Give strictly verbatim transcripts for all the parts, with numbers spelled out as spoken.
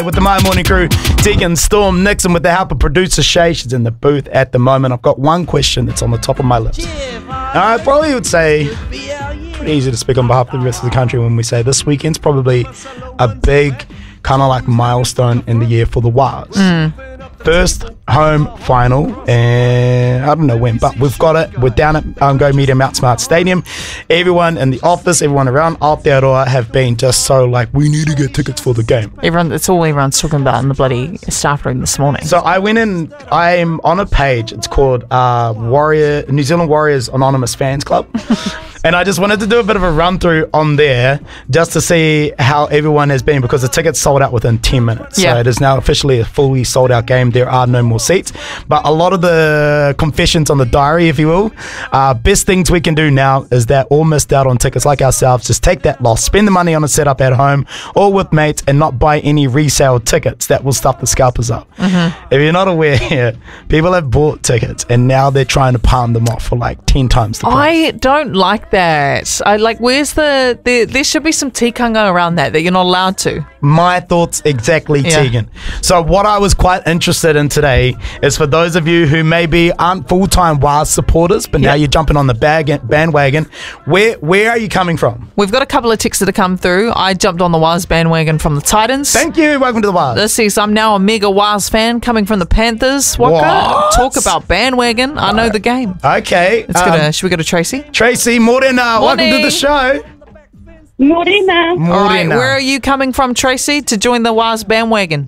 With the My Morning Crew, Tegan, Storm, Nixon, with the help of producer Shay. She's in the booth at the moment. I've got one question that's on the top of my lips. Now, I probably would say pretty easy to speak on behalf of the rest of the country when we say this weekend's probably a big kind of like milestone in the year for the Waz. Mm. First home final, and I don't know when, but we've got it. We're down at um, Go Media Mount Smart Stadium. Everyone in the office, everyone around Aotearoa have been just so like, we need to get tickets for the game. Everyone, that's all everyone's talking about in the bloody staff room this morning. So I went in, I'm on a page, it's called uh, Warrior New Zealand Warriors Anonymous Fans Club. And I just wanted to do a bit of a run through on there just to see how everyone has been, because the tickets sold out within ten minutes. Yeah. So it is now officially a fully sold out game. There are no more seats. But a lot of the confessions on the diary, if you will, uh, best things we can do now is that all missed out on tickets like ourselves, just take that loss, spend the money on a setup at home or with mates, and not buy any resale tickets. That will stuff the scalpers up. Mm-hmm. If you're not aware here, people have bought tickets and now they're trying to palm them off for like ten times the price. I don't like that. I like, where's the, the there should be some tikanga around that that you're not allowed to. My thoughts exactly, Yeah. Tegan. So what I was quite interested in today is for those of you who maybe aren't full-time Waz supporters, but now Yeah. you're jumping on the bag bandwagon, where where are you coming from? We've got a couple of ticks that have come through. I jumped on the Waz bandwagon from the Titans. Thank you. Welcome to the Waz. This is, I'm now a mega Waz fan coming from the Panthers. Waka. What? Talk about bandwagon. I know the game. Okay. Let's um, go to, should we go to Tracy? Tracy Morena, welcome to Morning. the show. Morena. Morena. All right, where are you coming from, Tracy, to join the Waz bandwagon?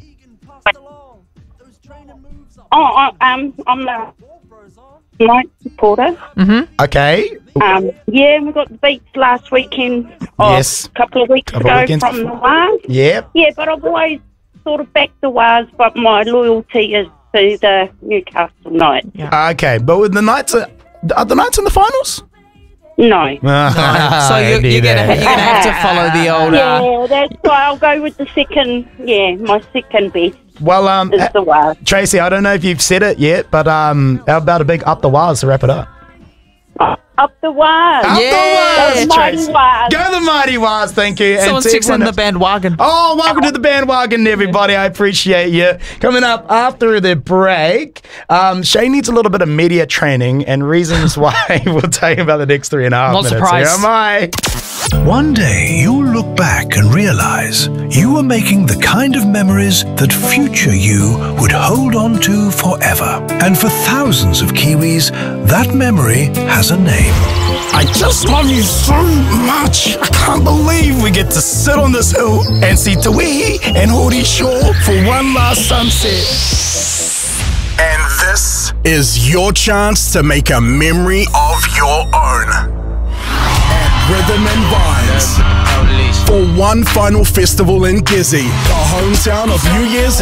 Oh, I- um, I'm a night supporter. Okay. Um, yeah, we got the beats last weekend. Oh, Yes. a couple of weeks Couple of ago weekends from before. the Waz. Yep. Yeah, but I've always sort of backed the Waz, but my loyalty is to the Newcastle Knights. Okay, but with the Knights, are, are the Knights in the finals? No. So you're, you're gonna you're gonna have to follow the old. Uh, Yeah, that's why I'll go with the second. Yeah, my second best Well, um, is the Waz. Tracy, I don't know if you've said it yet, but um, how about a big up the Waz to wrap it up? Up the Waz. Up Yeah. the Waz, Mighty Tracy. Waz. Go the mighty Waz, thank you. And someone's to texting everyone the else- bandwagon. Oh, welcome to the bandwagon, everybody. I appreciate you. Coming up after the break, um, Shay needs a little bit of media training and reasons why. We'll tell you about the next three and a half Not minutes. surprised. Here am I. One day you'll look back and realize you were making the kind of memories that future you would hold on to forever. And for thousands of Kiwis, that memory has a name. I just love you so much. I can't believe we get to sit on this hill and see Te Wihi and Hori Shore for one last sunset. And this is your chance to make a memory of your own. At Rhythm and Vines. For one final festival in Gizzy, the hometown of New Year's